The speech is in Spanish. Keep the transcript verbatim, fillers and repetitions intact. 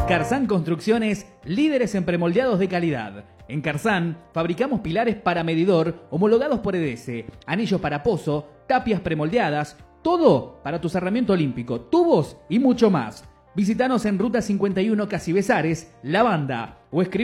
Carzán Construcciones, líderes en premoldeados de calidad. En Carzán fabricamos pilares para medidor homologados por E D S, anillos para pozo, tapias premoldeadas, todo para tu cerramiento olímpico, tubos y mucho más. Visítanos en Ruta cincuenta y uno Casi Besares, La Banda, o escribí